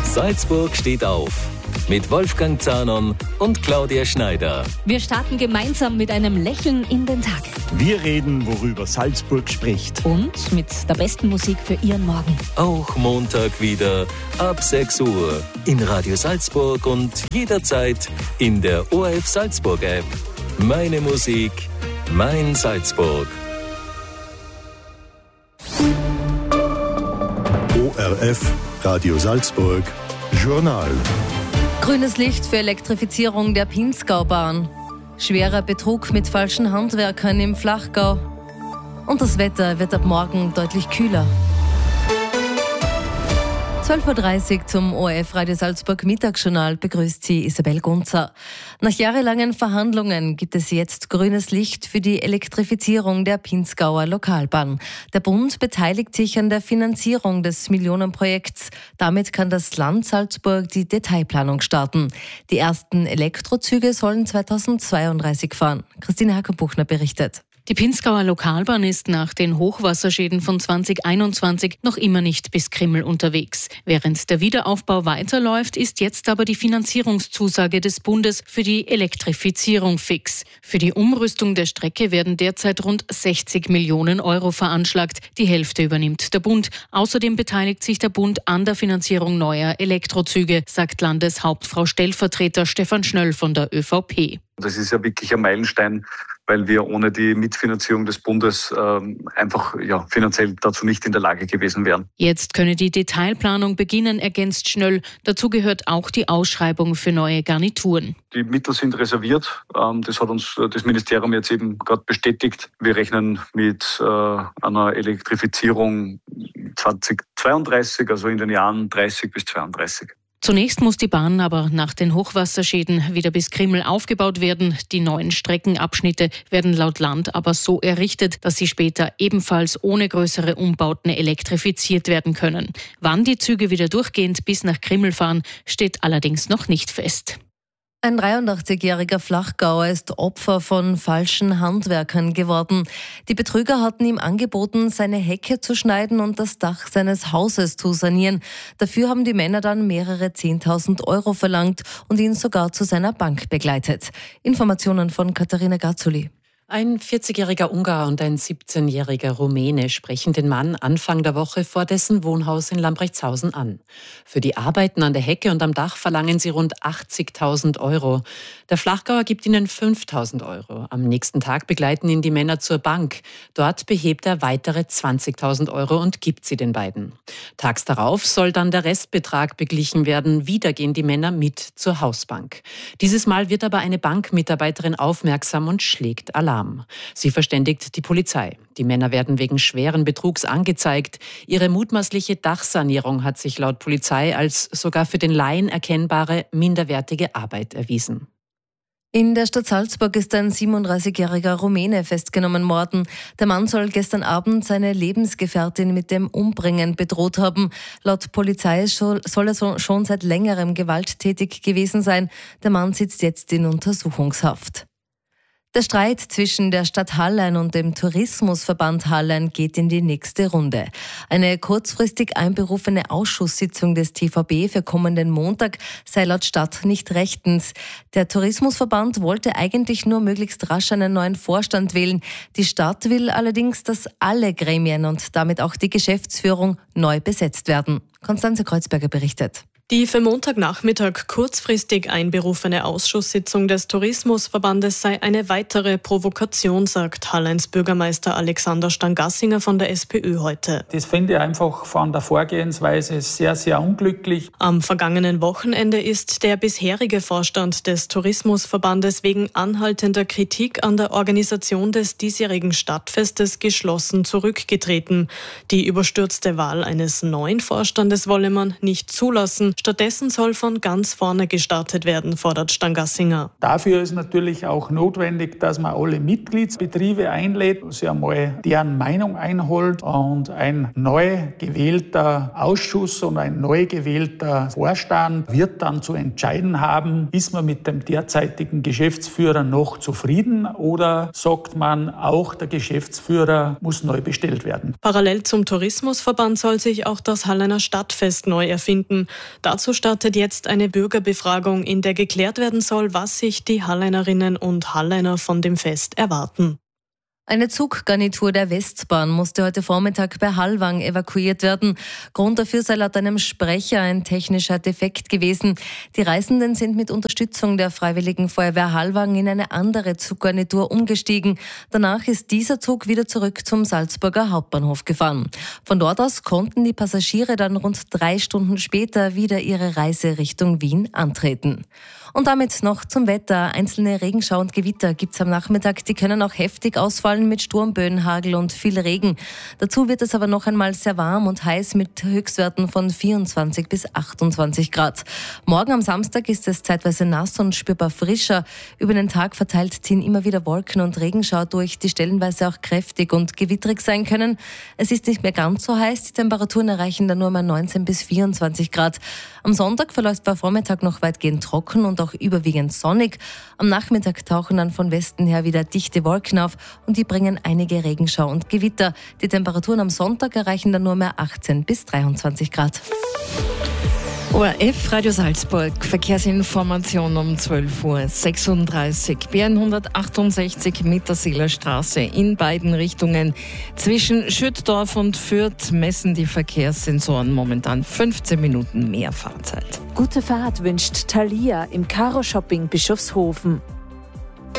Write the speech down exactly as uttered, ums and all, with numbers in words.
Salzburg steht auf. Mit Wolfgang Zahnon und Claudia Schneider. Wir starten gemeinsam mit einem Lächeln in den Tag. Wir reden, worüber Salzburg spricht. Und mit der besten Musik für Ihren Morgen. Auch Montag wieder ab sechs Uhr in Radio Salzburg und jederzeit in der O R F Salzburg App. Meine Musik, mein Salzburg. O R F Radio Salzburg Journal. Grünes Licht für Elektrifizierung der Pinzgaubahn. Schwerer Betrug mit falschen Handwerkern im Flachgau. Und das Wetter wird ab morgen deutlich kühler. zwölf Uhr dreißig zum O R F Radio Salzburg Mittagsjournal begrüßt Sie Isabel Gunzer. Nach jahrelangen Verhandlungen gibt es jetzt grünes Licht für die Elektrifizierung der Pinzgauer Lokalbahn. Der Bund beteiligt sich an der Finanzierung des Millionenprojekts. Damit kann das Land Salzburg die Detailplanung starten. Die ersten Elektrozüge sollen zweitausendzweiunddreißig fahren. Christine Hacker-Buchner berichtet. Die Pinzgauer Lokalbahn ist nach den Hochwasserschäden von zwanzig einundzwanzig noch immer nicht bis Krimml unterwegs. Während der Wiederaufbau weiterläuft, ist jetzt aber die Finanzierungszusage des Bundes für die Elektrifizierung fix. Für die Umrüstung der Strecke werden derzeit rund sechzig Millionen Euro veranschlagt. Die Hälfte übernimmt der Bund. Außerdem beteiligt sich der Bund an der Finanzierung neuer Elektrozüge, sagt Landeshauptfrau Stellvertreter Stefan Schnöll von der ÖVP. Das ist ja wirklich ein Meilenstein, weil wir ohne die Mitfinanzierung des Bundes ähm, einfach ja, finanziell dazu nicht in der Lage gewesen wären. Jetzt könne die Detailplanung beginnen, ergänzt Schnöll. Dazu gehört auch die Ausschreibung für neue Garnituren. Die Mittel sind reserviert. Ähm, das hat uns das Ministerium jetzt eben gerade bestätigt. Wir rechnen mit äh, einer Elektrifizierung zweitausendzweiunddreißig, also in den Jahren dreißig bis zweiunddreißig. Zunächst muss die Bahn aber nach den Hochwasserschäden wieder bis Krimml aufgebaut werden. Die neuen Streckenabschnitte werden laut Land aber so errichtet, dass sie später ebenfalls ohne größere Umbauten elektrifiziert werden können. Wann die Züge wieder durchgehend bis nach Krimml fahren, steht allerdings noch nicht fest. Ein dreiundachtzigjähriger Flachgauer ist Opfer von falschen Handwerkern geworden. Die Betrüger hatten ihm angeboten, seine Hecke zu schneiden und das Dach seines Hauses zu sanieren. Dafür haben die Männer dann mehrere zehntausend Euro verlangt und ihn sogar zu seiner Bank begleitet. Informationen von Katharina Gazzoli. Ein vierzigjähriger Ungar und ein siebzehnjähriger Rumäne sprechen den Mann Anfang der Woche vor dessen Wohnhaus in Lambrechtshausen an. Für die Arbeiten an der Hecke und am Dach verlangen sie rund achtzigtausend Euro. Der Flachgauer gibt ihnen fünftausend Euro. Am nächsten Tag begleiten ihn die Männer zur Bank. Dort behebt er weitere zwanzigtausend Euro und gibt sie den beiden. Tags darauf soll dann der Restbetrag beglichen werden. Wieder gehen die Männer mit zur Hausbank. Dieses Mal wird aber eine Bankmitarbeiterin aufmerksam und schlägt Alarm. Sie verständigt die Polizei. Die Männer werden wegen schweren Betrugs angezeigt. Ihre mutmaßliche Dachsanierung hat sich laut Polizei als sogar für den Laien erkennbare minderwertige Arbeit erwiesen. In der Stadt Salzburg ist ein siebenunddreißigjähriger Rumäne festgenommen worden. Der Mann soll gestern Abend seine Lebensgefährtin mit dem Umbringen bedroht haben. Laut Polizei soll er schon seit längerem gewalttätig gewesen sein. Der Mann sitzt jetzt in Untersuchungshaft. Der Streit zwischen der Stadt Hallein und dem Tourismusverband Hallein geht in die nächste Runde. Eine kurzfristig einberufene Ausschusssitzung des T V B für kommenden Montag sei laut Stadt nicht rechtens. Der Tourismusverband wollte eigentlich nur möglichst rasch einen neuen Vorstand wählen. Die Stadt will allerdings, dass alle Gremien und damit auch die Geschäftsführung neu besetzt werden. Konstanze Kreuzberger berichtet. Die für Montagnachmittag kurzfristig einberufene Ausschusssitzung des Tourismusverbandes sei eine weitere Provokation, sagt Halleins Bürgermeister Alexander Stangassinger von der SPÖ heute. Das finde ich einfach von der Vorgehensweise sehr, sehr unglücklich. Am vergangenen Wochenende ist der bisherige Vorstand des Tourismusverbandes wegen anhaltender Kritik an der Organisation des diesjährigen Stadtfestes geschlossen zurückgetreten. Die überstürzte Wahl eines neuen Vorstandes wolle man nicht zulassen. Stattdessen soll von ganz vorne gestartet werden, fordert Stangassinger. Dafür ist natürlich auch notwendig, dass man alle Mitgliedsbetriebe einlädt, sich einmal deren Meinung einholt und ein neu gewählter Ausschuss und ein neu gewählter Vorstand wird dann zu entscheiden haben, ist man mit dem derzeitigen Geschäftsführer noch zufrieden oder sagt man, auch der Geschäftsführer muss neu bestellt werden. Parallel zum Tourismusverband soll sich auch das Halleiner Stadtfest neu erfinden. Dazu startet jetzt eine Bürgerbefragung, in der geklärt werden soll, was sich die Halleinerinnen und Halleiner von dem Fest erwarten. Eine Zuggarnitur der Westbahn musste heute Vormittag bei Hallwang evakuiert werden. Grund dafür sei laut einem Sprecher ein technischer Defekt gewesen. Die Reisenden sind mit Unterstützung der Freiwilligen Feuerwehr Hallwang in eine andere Zuggarnitur umgestiegen. Danach ist dieser Zug wieder zurück zum Salzburger Hauptbahnhof gefahren. Von dort aus konnten die Passagiere dann rund drei Stunden später wieder ihre Reise Richtung Wien antreten. Und damit noch zum Wetter. Einzelne Regenschauer und Gewitter gibt es am Nachmittag. Die können auch heftig ausfallen mit Sturmböen, Hagel und viel Regen. Dazu wird es aber noch einmal sehr warm und heiß mit Höchstwerten von vierundzwanzig bis achtundzwanzig Grad. Morgen am Samstag ist es zeitweise nass und spürbar frischer. Über den Tag verteilt ziehen immer wieder Wolken und Regenschauer durch, die stellenweise auch kräftig und gewitterig sein können. Es ist nicht mehr ganz so heiß. Die Temperaturen erreichen dann nur mal neunzehn bis vierundzwanzig Grad. Am Sonntag verläuft der Vormittag noch weitgehend trocken und auch überwiegend sonnig. Am Nachmittag tauchen dann von Westen her wieder dichte Wolken auf und die bringen einige Regenschauer und Gewitter. Die Temperaturen am Sonntag erreichen dann nur mehr achtzehn bis dreiundzwanzig Grad. O R F Radio Salzburg, Verkehrsinformation um zwölf Uhr sechsunddreißig. B hundertachtundsechzig Mitterseeler Straße in beiden Richtungen. Zwischen Schüttdorf und Fürth messen die Verkehrssensoren momentan fünfzehn Minuten mehr Fahrzeit. Gute Fahrt wünscht Thalia im Karo Shopping Bischofshofen.